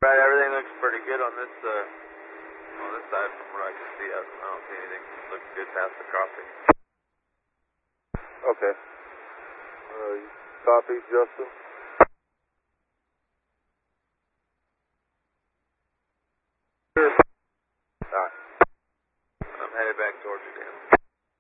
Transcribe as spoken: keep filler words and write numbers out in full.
Right, everything looks pretty good on this uh, on this side from what I can see. I I don't see anything. Looks good past the crossing. Okay. Uh, copy, Justin.